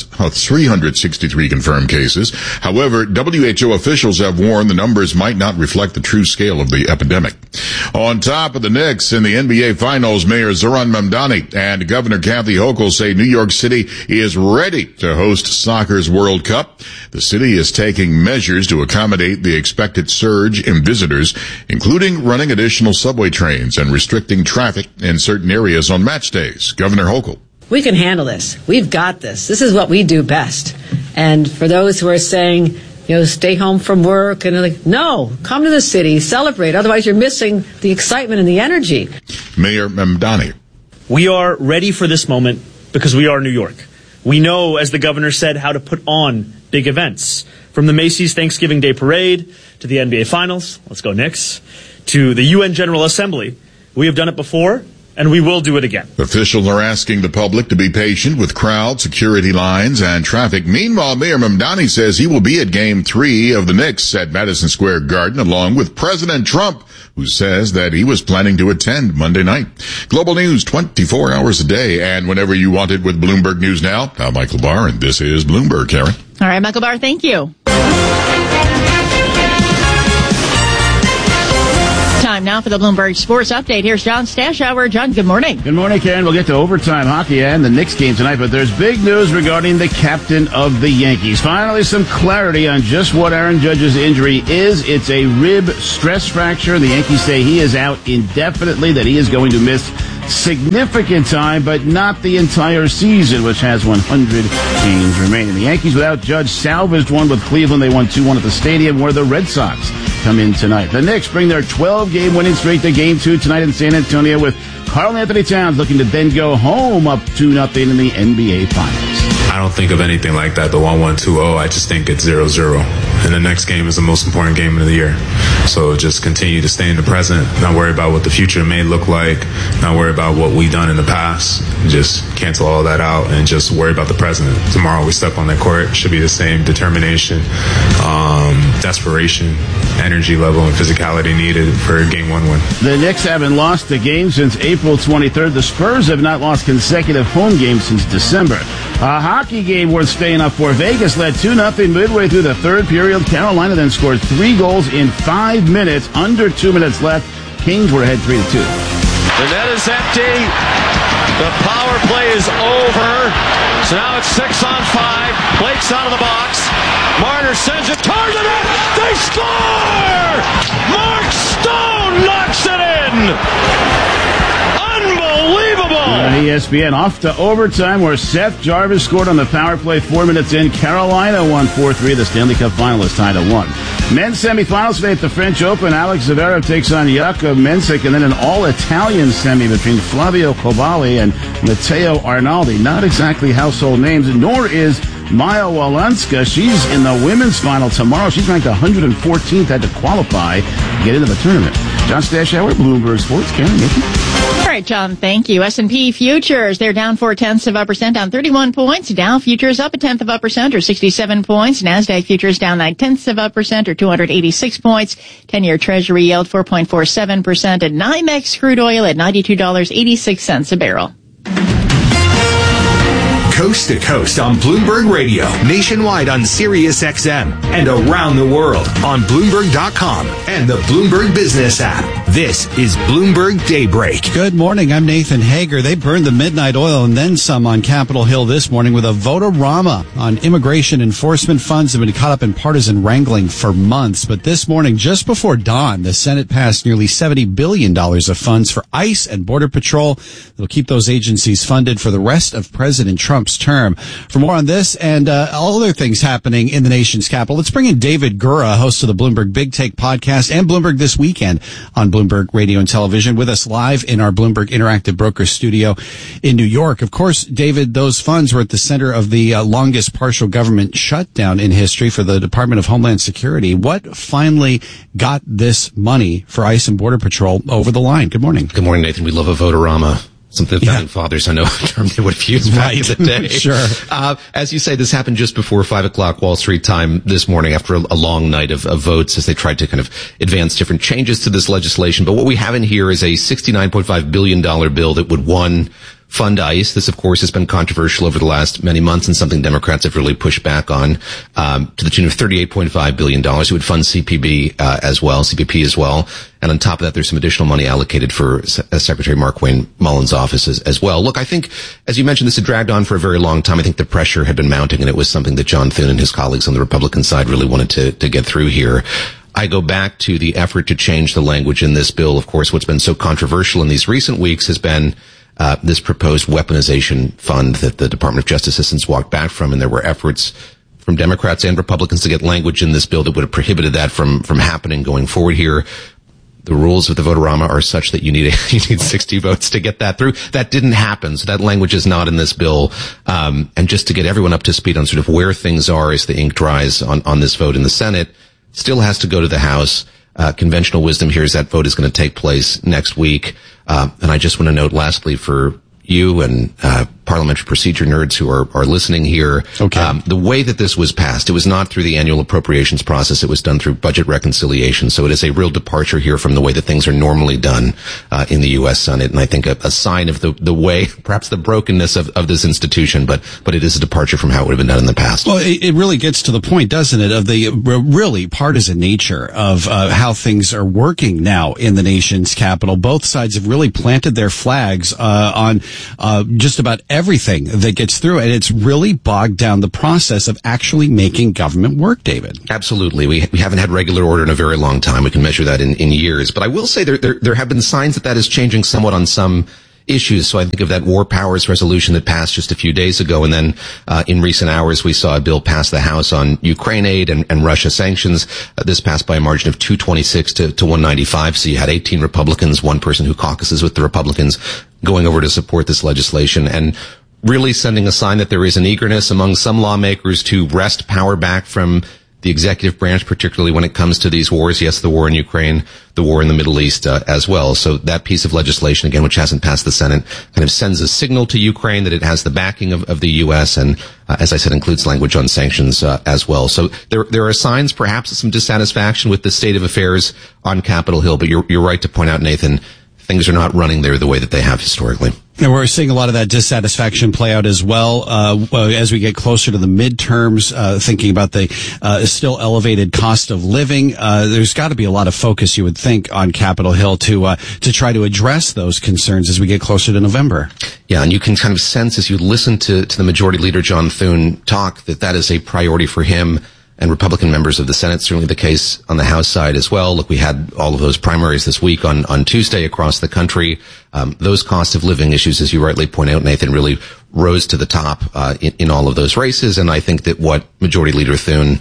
363 confirmed cases. However, WHO officials have warned the numbers might not reflect the true scale of the epidemic. On top of the Knicks in the NBA Finals, Mayor Zoran Mamdani and Governor Kathy Hochul say New York City is ready to host soccer's World Cup. The city is taking measures to accommodate the expected surge in visitors, including running additional subway trains and restricting traffic in certain areas on match days. Governor Hochul. We can handle this. We've got this. This is what we do best. And for those who are saying, stay home from work, and like, no, come to the city, celebrate. Otherwise, you're missing the excitement and the energy. Mayor Mamdani. We are ready for this moment because we are New York. We know, as the governor said, how to put on big events. From the Macy's Thanksgiving Day Parade to the NBA Finals, let's go Knicks, to the UN General Assembly. We have done it before, and we will do it again. Officials are asking the public to be patient with crowd, security lines, and traffic. Meanwhile, Mayor Mamdani says he will be at Game 3 of the Knicks at Madison Square Garden, along with President Trump, who says that he was planning to attend Monday night. Global news 24 hours a day, and whenever you want it with Bloomberg News Now. I'm Michael Barr, and this is Bloomberg, Karen. All right, Michael Barr, thank you. Time now for the Bloomberg Sports Update. Here's John Stashower. John, good morning. Good morning, Karen. We'll get to overtime hockey and the Knicks game tonight, but there's big news regarding the captain of the Yankees. Finally, some clarity on just what Aaron Judge's injury is. It's a rib stress fracture. The Yankees say he is out indefinitely, that he is going to miss significant time, but not the entire season, which has 100 games remaining. The Yankees, without Judge, salvaged one with Cleveland. They won 2-1 at the stadium, where the Red Sox come in tonight. The Knicks bring their 12-game winning streak to Game 2 tonight in San Antonio, with Karl Anthony Towns looking to then go home up 2-0 in the NBA Finals. I don't think of anything like that, the 1-1-2-0. I just think it's 0-0. And the next game is the most important game of the year. So just continue to stay in the present, not worry about what the future may look like, not worry about what we've done in the past. Just cancel all that out and just worry about the present. Tomorrow we step on that court. Should be the same determination, desperation, energy level, and physicality needed for a Game 1 win. The Knicks haven't lost a game since April 23rd. The Spurs have not lost consecutive home games since December. A hockey game worth staying up for. Vegas led 2-0 midway through the third period. Carolina then scored 3 goals in 5 minutes. Under 2 minutes left. Kings were ahead 3-2. The net is empty. The power play is over. So now it's 6-on-5. Blake's out of the box. Marner sends it towards the net. They score! Mark Stone knocks it in! Unbelievable! On ESPN, off to overtime, where Seth Jarvis scored on the power play 4 minutes in. Carolina won 4-3. The Stanley Cup finalists tied at 1. Men's semifinals today at the French Open. Alex Zverev takes on Jakub Mensik, and then an all-Italian semi between Flavio Coballi and Matteo Arnaldi. Not exactly household names, nor is Maya Walanska. She's in the women's final tomorrow. She's ranked 114th, had to qualify to get into the tournament. John Stashower, Bloomberg Sports. Karen, Nikki. All right, John, thank you. S&P futures, they're down 0.4%, down 31 points. Dow futures up 0.1%, or 67 points. NASDAQ futures down 0.9%, or 286 points. 10-year Treasury yield 4.47%, and NYMEX crude oil at $92.86 a barrel. Coast to coast on Bloomberg Radio, nationwide on Sirius XM, and around the world on Bloomberg.com and the Bloomberg Business app. This is Bloomberg Daybreak. Good morning. I'm Nathan Hager. They burned the midnight oil and then some on Capitol Hill this morning with a vote-a-rama on immigration enforcement. Funds have been caught up in partisan wrangling for months. But this morning, just before dawn, the Senate passed nearly $70 billion of funds for ICE and Border Patrol. It'll keep those agencies funded for the rest of President Trump's term. For more on this and all other things happening in the nation's capital, let's bring in David Gura, host of the Bloomberg Big Take podcast and Bloomberg This Weekend on Bloomberg Radio and Television, with us live in our Bloomberg Interactive Broker studio in New York. Of course, David, those funds were at the center of the longest partial government shutdown in history for the Department of Homeland Security. What finally got this money for ICE and Border Patrol over the line? Good morning. Good morning, Nathan. We love a vote-a-rama. Something the founding fathers, I know, a term they would have used back in the day. Sure. As you say, this happened just before 5 o'clock Wall Street time this morning after a long night of votes as they tried to kind of advance different changes to this legislation. But what we have in here is a $69.5 billion bill that would, one, fund ICE. This, of course, has been controversial over the last many months and something Democrats have really pushed back on, to the tune of $38.5 billion. It would fund CBP as well. And on top of that, there's some additional money allocated for Secretary Markwayne Mullins' office as well. Look, I think, as you mentioned, this had dragged on for a very long time. I think the pressure had been mounting, and it was something that John Thune and his colleagues on the Republican side really wanted to get through here. I go back to the effort to change the language in this bill. Of course, what's been so controversial in these recent weeks has been this proposed weaponization fund that the Department of Justice has since walked back from, and there were efforts from Democrats and Republicans to get language in this bill that would have prohibited that from happening going forward here. The rules of the vote-a-rama are such that you need 60 votes to get that through. That didn't happen, so that language is not in this bill. And just to get everyone up to speed on sort of where things are as the ink dries on this vote in the Senate, still has to go to the House. Conventional wisdom here is that vote is going to take place next week. And I just want to note lastly for you and parliamentary procedure nerds who are listening here, the way that this was passed, it was not through the annual appropriations process. It was done through budget reconciliation. So it is a real departure here from the way that things are normally done in the U.S. Senate. And I think a sign of the way, perhaps the brokenness of this institution, but it is a departure from how it would have been done in the past. Well, it really gets to the point, doesn't it, of the really partisan nature of how things are working now in the nation's capital. Both sides have really planted their flags on just about everything that gets through, and it's really bogged down the process of actually making government work, David. Absolutely. We haven't had regular order in a very long time. We can measure that in years. But I will say there have been signs that is changing somewhat on some issues. So I think of that war powers resolution that passed just a few days ago. And then in recent hours, we saw a bill pass the House on Ukraine aid and Russia sanctions. This passed by a margin of 226 to 195. So you had 18 Republicans, one person who caucuses with the Republicans, going over to support this legislation and really sending a sign that there is an eagerness among some lawmakers to wrest power back from the executive branch, particularly when it comes to these wars. Yes, the war in Ukraine, the war in the Middle East as well. So that piece of legislation, again, which hasn't passed the Senate, kind of sends a signal to Ukraine that it has the backing of the U.S. and, as I said, includes language on sanctions as well. So there are signs, perhaps, of some dissatisfaction with the state of affairs on Capitol Hill. But you're right to point out, Nathan, things are not running there the way that they have historically. And we're seeing a lot of that dissatisfaction play out as well as we get closer to the midterms, thinking about the still elevated cost of living. There's got to be a lot of focus, you would think, on Capitol Hill to try to address those concerns as we get closer to November. Yeah, and you can kind of sense as you listen to the Majority Leader John Thune talk that is a priority for him and Republican members of the Senate, certainly the case on the House side as well. Look, we had all of those primaries this week on Tuesday across the country. Those cost of living issues, as you rightly point out, Nathan, really rose to the top in all of those races. And I think that what Majority Leader Thune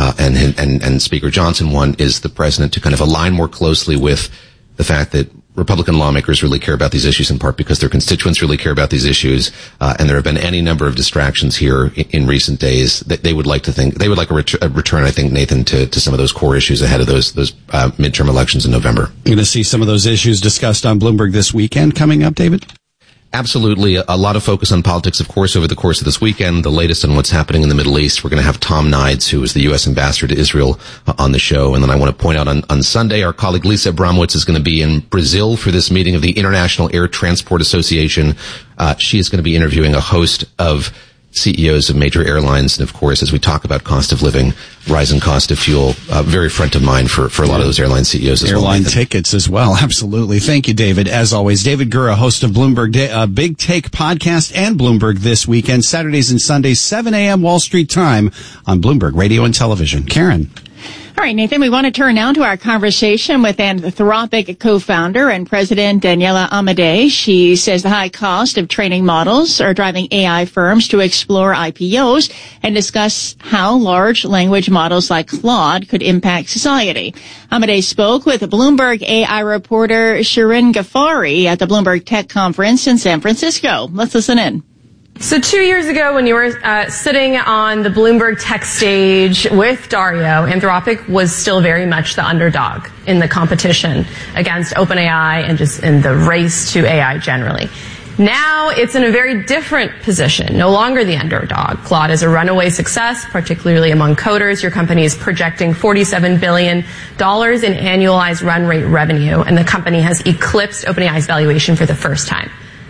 and Speaker Johnson want is the president to kind of align more closely with the fact that Republican lawmakers really care about these issues, in part because their constituents really care about these issues, and there have been any number of distractions here in recent days that they would like a return, I think, Nathan, to some of those core issues ahead of those midterm elections in November. You're going to see some of those issues discussed on Bloomberg this weekend coming up, David? Absolutely. A lot of focus on politics, of course, over the course of this weekend. The latest on what's happening in the Middle East. We're going to have Tom Nides, who is the U.S. ambassador to Israel, on the show. And then I want to point out on Sunday, our colleague Lisa Abramowitz is going to be in Brazil for this meeting of the International Air Transport Association. She is going to be interviewing a host of CEOs of major airlines. And of course, as we talk about cost of living, rising cost of fuel, very front of mind for a lot of those airline CEOs as well. Airline tickets as well. Absolutely. Thank you, David. As always, David Gura, host of Bloomberg Big Take podcast and Bloomberg This Weekend, Saturdays and Sundays, 7 a.m. Wall Street time on Bloomberg Radio and Television. Karen. All right, Nathan, we want to turn now to our conversation with Anthropic co-founder and president Daniela Amodei. She says the high cost of training models are driving AI firms to explore IPOs and discuss how large language models like Claude could impact society. Amodei spoke with Bloomberg AI reporter Shirin Ghaffari at the Bloomberg Tech Conference in San Francisco. Let's listen in. So 2 years ago, when you were sitting on the Bloomberg Tech stage with Dario, Anthropic was still very much the underdog in the competition against OpenAI and just in the race to AI generally. Now it's in a very different position, no longer the underdog. Claude is a runaway success, particularly among coders. Your company is projecting $47 billion in annualized run rate revenue, and the company has eclipsed OpenAI's valuation for the first time.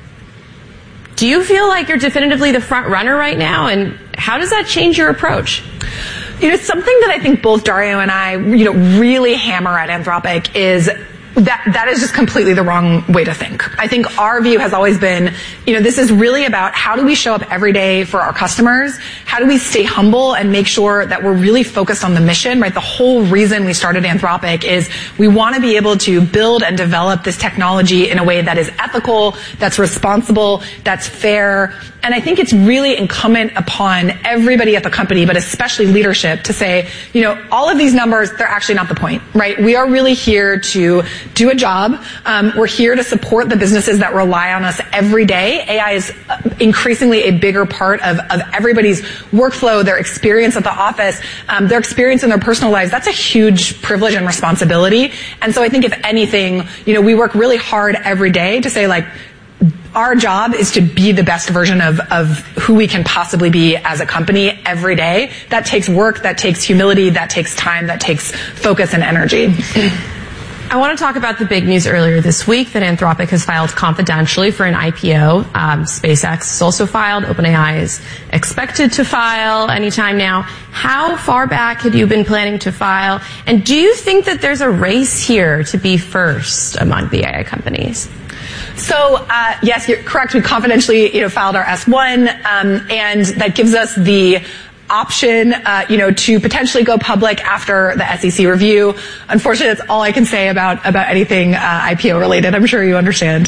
Do you feel like you're definitively the front runner right now? And how does that change your approach? Something that I think both Dario and I, really hammer at Anthropic is that is just completely the wrong way to think. I think our view has always been, this is really about how do we show up every day for our customers? How do we stay humble and make sure that we're really focused on the mission, right? The whole reason we started Anthropic is we want to be able to build and develop this technology in a way that is ethical, that's responsible, that's fair. And I think it's really incumbent upon everybody at the company, but especially leadership, to say, all of these numbers, they're actually not the point, right? We are really here to do a job. We're here to support the businesses that rely on us every day. AI is increasingly a bigger part of everybody's workflow, their experience at the office, their experience in their personal lives. That's a huge privilege and responsibility. And so I think if anything, we work really hard every day to say, like, our job is to be the best version of who we can possibly be as a company every day. That takes work, that takes humility, that takes time, that takes focus and energy. I want to talk about the big news earlier this week that Anthropic has filed confidentially for an IPO. SpaceX has also filed. OpenAI is expected to file anytime now. How far back had you been planning to file? And do you think that there's a race here to be first among the AI companies? So, yes, you're correct. We confidentially, filed our S1, and that gives us the option, to potentially go public after the SEC review. Unfortunately, that's all I can say about anything IPO related. I'm sure you understand.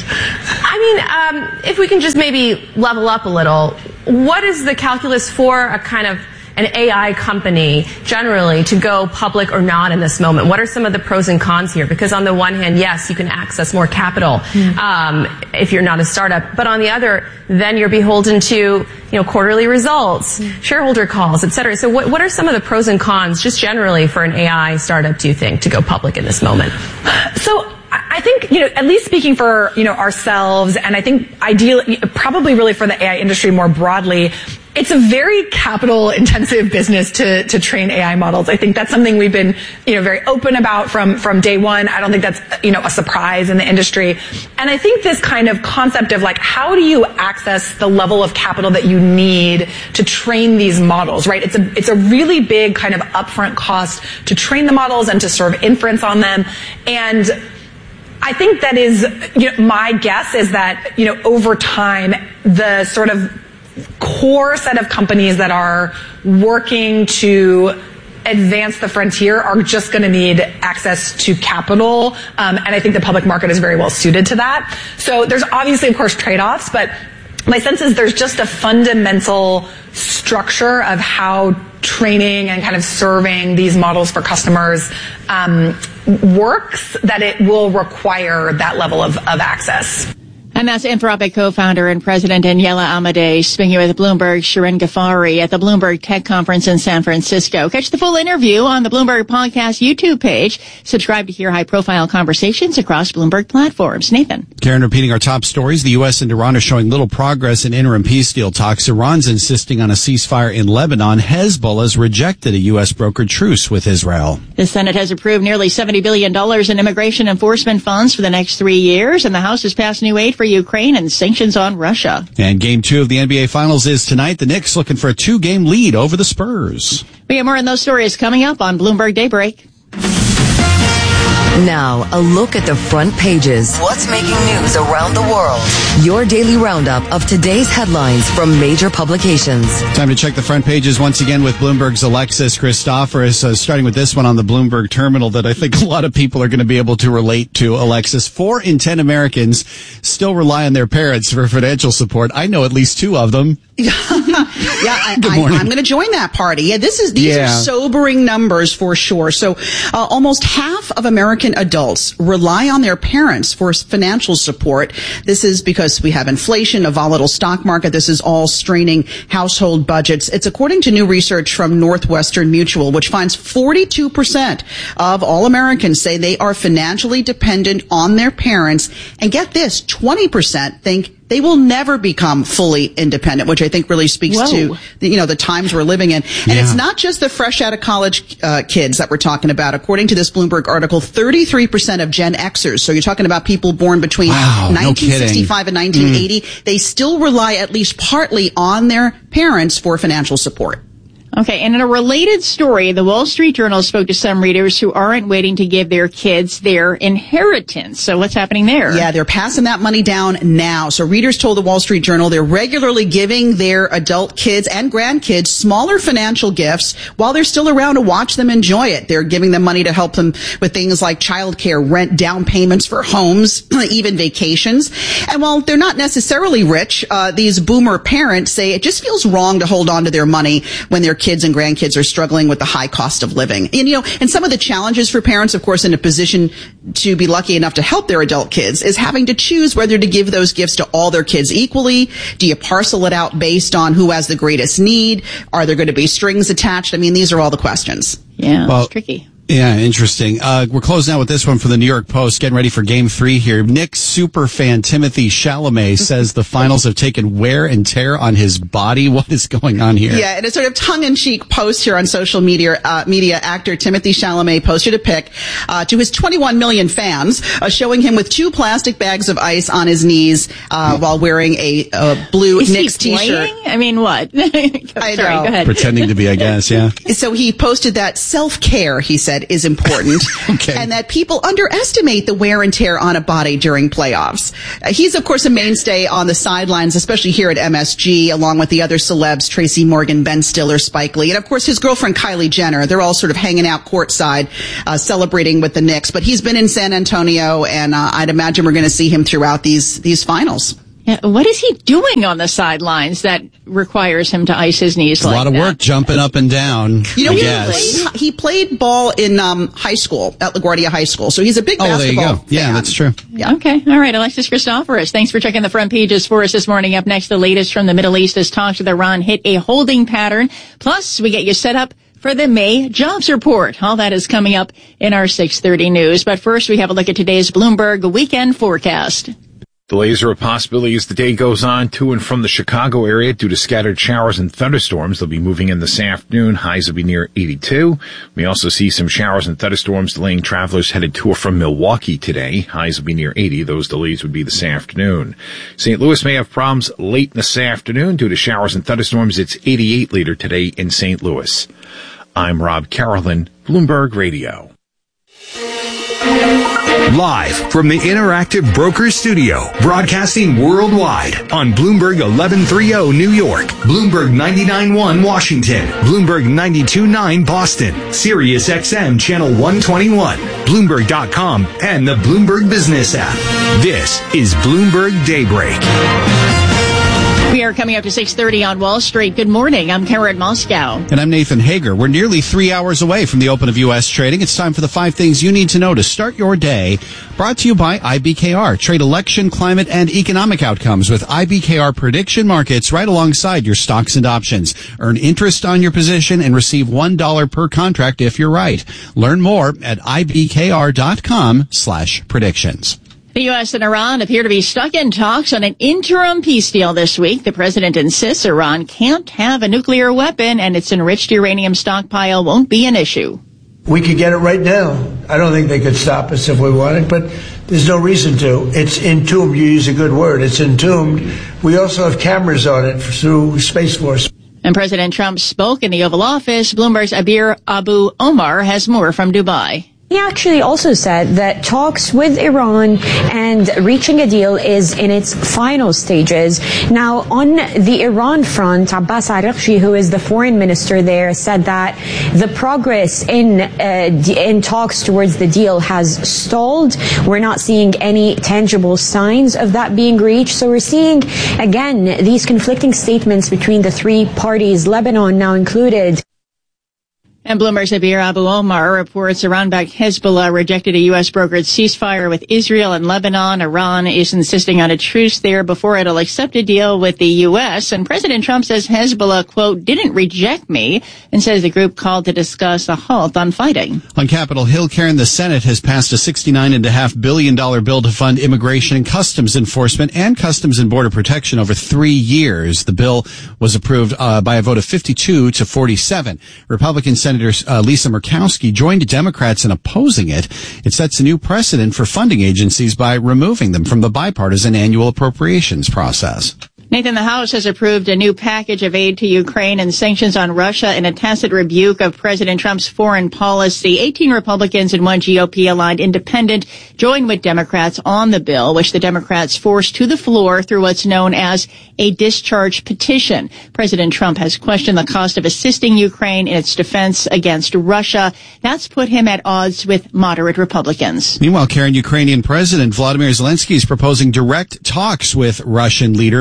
If we can just maybe level up a little, what is the calculus for a kind of an AI company generally to go public or not in this moment? What are some of the pros and cons here? Because on the one hand, yes, you can access more capital if you're not a startup, but on the other, then you're beholden to quarterly results, shareholder calls, et cetera. So what are some of the pros and cons just generally for an AI startup, do you think, to go public in this moment? So I think, at least speaking for, ourselves, and I think ideally, probably really for the AI industry more broadly, it's a very capital intensive business to train AI models. I think that's something we've been, very open about from day one. I don't think that's, a surprise in the industry. And I think this kind of concept of like, how do you access the level of capital that you need to train these models, right? It's a really big kind of upfront cost to train the models and to serve inference on them. And I think that is, my guess is that, over time, the sort of core set of companies that are working to advance the frontier are just going to need access to capital. And I think the public market is very well suited to that. So there's obviously, of course, trade-offs, but my sense is there's just a fundamental structure of how training and kind of serving these models for customers works, that it will require that level of access. And that's Anthropic co-founder and president Daniela Amadei speaking with Bloomberg's Shirin Ghaffari at the Bloomberg Tech Conference in San Francisco. Catch the full interview on the Bloomberg Podcast YouTube page. Subscribe to hear high-profile conversations across Bloomberg platforms. Nathan. Karen, repeating our top stories, the U.S. and Iran are showing little progress in interim peace deal talks. Iran's insisting on a ceasefire in Lebanon. Hezbollah's rejected a U.S. brokered truce with Israel. The Senate has approved nearly $70 billion in immigration enforcement funds for the next 3 years, and the House has passed new aid for Ukraine and sanctions on Russia. And Game 2 of the NBA Finals is tonight. The Knicks looking for a 2-game lead over the Spurs. We have more on those stories coming up on Bloomberg Daybreak. Now, a look at the front pages. What's making news around the world? Your daily roundup of today's headlines from major publications. Time to check the front pages once again with Bloomberg's Alexis Christoforous, starting with this one on the Bloomberg terminal that I think a lot of people are going to be able to relate to. Alexis, 4 in 10 Americans still rely on their parents for financial support. I know at least 2 of them. I'm going to join that party. Yeah, these are sobering numbers for sure. So, almost half of American adults rely on their parents for financial support. This is because we have inflation, a volatile stock market. This is all straining household budgets. It's according to new research from Northwestern Mutual, which finds 42% of all Americans say they are financially dependent on their parents. And get this, 20% think they will never become fully independent, which I think really speaks to the times we're living in. And it's not just the fresh out of college kids that we're talking about. According to this Bloomberg article, 33% of Gen Xers, so you're talking about people born between 1965 and 1980, they still rely at least partly on their parents for financial support. Okay, and in a related story, the Wall Street Journal spoke to some readers who aren't waiting to give their kids their inheritance. So what's happening there? Yeah, they're passing that money down now. So readers told the Wall Street Journal they're regularly giving their adult kids and grandkids smaller financial gifts while they're still around to watch them enjoy it. They're giving them money to help them with things like childcare, rent, down payments for homes, even vacations. And while they're not necessarily rich, these boomer parents say it just feels wrong to hold on to their money when their kids and grandkids are struggling with the high cost of living. And, and some of the challenges for parents, of course, in a position to be lucky enough to help their adult kids is having to choose whether to give those gifts to all their kids equally. Do you parcel it out based on who has the greatest need? Are there going to be strings attached? I mean, these are all the questions. Yeah, it's tricky. Yeah, interesting. We're closing out with this one from the New York Post, getting ready for Game 3 here. Knicks superfan Timothée Chalamet says the finals have taken wear and tear on his body. What is going on here? Yeah, in a sort of tongue-in-cheek post here on social media, actor Timothée Chalamet posted a pic to his 21 million fans showing him with 2 plastic bags of ice on his knees while wearing a blue Knicks T-shirt. I mean, what? Sorry, go ahead. Pretending to be, I guess, yeah. So he posted that self-care, he said, is important, and that people underestimate the wear and tear on a body during playoffs. He's, of course, a mainstay on the sidelines, especially here at MSG, along with the other celebs, Tracy Morgan, Ben Stiller, Spike Lee, and, of course, his girlfriend, Kylie Jenner. They're all sort of hanging out courtside, celebrating with the Knicks. But he's been in San Antonio, and I'd imagine we're going to see him throughout these finals. Yeah, what is he doing on the sidelines that requires him to ice his knees like that? A lot of work jumping up and down, he played ball in high school, at LaGuardia High School, so he's a big basketball there you go. fan. Yeah, that's true. Yeah. Okay. All right, Alexis Christoforous, thanks for checking the front pages for us this morning. Up next, the latest from the Middle East as talks with Iran hit a holding pattern. Plus, we get you set up for the May jobs report. All that is coming up in our 6:30 news. But first, we have a look at today's Bloomberg weekend forecast. Delays are a possibility as the day goes on to and from the Chicago area due to scattered showers and thunderstorms. They'll be moving in this afternoon. Highs will be near 82. We also see some showers and thunderstorms delaying travelers headed to or from Milwaukee today. Highs will be near 80. Those delays would be this afternoon. St. Louis may have problems late this afternoon due to showers and thunderstorms. It's 88 later today in St. Louis. I'm Rob Carolyn, Bloomberg Radio. Live from the Interactive Brokers Studio, broadcasting worldwide on Bloomberg 1130 New York, Bloomberg 99.1 Washington, Bloomberg 92.9 Boston, Sirius XM Channel 121, Bloomberg.com, and the Bloomberg Business app. This is Bloomberg Daybreak. We are coming up to 6:30 on Wall Street. Good morning. I'm Karen Moscow. And I'm Nathan Hager. We're nearly 3 hours away from the open of U.S. trading. It's time for the 5 things you need to know to start your day. Brought to you by IBKR. Trade election, climate, and economic outcomes with IBKR prediction markets right alongside your stocks and options. Earn interest on your position and receive $1 per contract if you're right. Learn more at ibkr.com/predictions. The U.S. and Iran appear to be stuck in talks on an interim peace deal this week. The president insists Iran can't have a nuclear weapon and its enriched uranium stockpile won't be an issue. We could get it right now. I don't think they could stop us if we wanted, but there's no reason to. It's entombed. You use a good word. It's entombed. We also have cameras on it through Space Force. And President Trump spoke in the Oval Office. Bloomberg's Abir Abu Omar has more from Dubai. He actually also said that talks with Iran and reaching a deal is in its final stages. Now, on the Iran front, Abbas Araghchi, who is the foreign minister there, said that the progress in talks towards the deal has stalled. We're not seeing any tangible signs of that being reached. So we're seeing, again, these conflicting statements between the three parties, Lebanon now included. And Bloomberg's Abir Abu Omar reports Iran-backed Hezbollah rejected a U.S. brokered ceasefire with Israel and Lebanon. Iran is insisting on a truce there before it'll accept a deal with the U.S. And President Trump says Hezbollah, quote, didn't reject me, and says the group called to discuss a halt on fighting. On Capitol Hill, Karen, the Senate has passed a $69.5 billion bill to fund immigration and customs enforcement and customs and border protection over 3 years. The bill was approved by a vote of 52 to 47. Republican Senator Lisa Murkowski joined Democrats in opposing it. It sets a new precedent for funding agencies by removing them from the bipartisan annual appropriations process. Nathan, the House has approved a new package of aid to Ukraine and sanctions on Russia in a tacit rebuke of President Trump's foreign policy. 18 Republicans and 1 GOP-aligned independent joined with Democrats on the bill, which the Democrats forced to the floor through what's known as a discharge petition. President Trump has questioned the cost of assisting Ukraine in its defense against Russia. That's put him at odds with moderate Republicans. Meanwhile, Karen, Ukrainian President Vladimir Zelensky is proposing direct talks with Russian leader Vladimir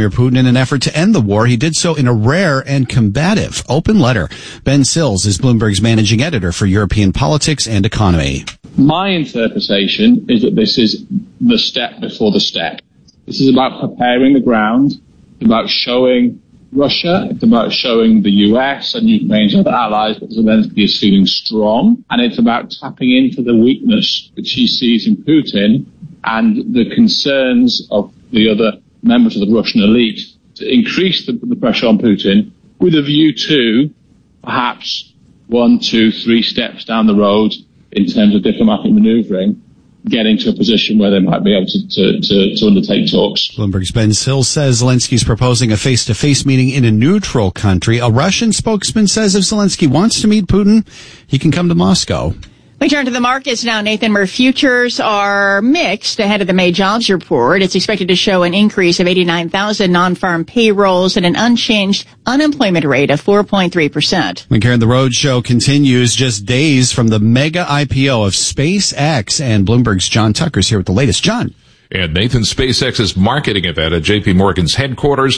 Vladimir Putin in an effort to end the war. He did so in a rare and combative open letter. Ben Sills is Bloomberg's managing editor for European politics and economy. My interpretation is that this is the step before the step. This is about preparing the ground, it's about showing Russia, it's about showing the US and Ukraine's other allies that Zelensky is feeling strong, and it's about tapping into the weakness that she sees in Putin and the concerns of the other members of the Russian elite to increase the pressure on Putin with a view to perhaps 1, 2, 3 steps down the road in terms of diplomatic maneuvering, getting to a position where they might be able to undertake talks. Bloomberg's Ben Sills says Zelensky's proposing a face-to-face meeting in a neutral country. A Russian spokesman says if Zelensky wants to meet Putin, he can come to Moscow. We turn to the markets now. Nathan, where futures are mixed ahead of the May jobs report. It's expected to show an increase of 89,000 non-farm payrolls and an unchanged unemployment rate of 4.3%. And Karen, the roadshow continues just days from the mega IPO of SpaceX, and Bloomberg's John Tucker's here with the latest. John. And Nathan, SpaceX's marketing event at JP Morgan's headquarters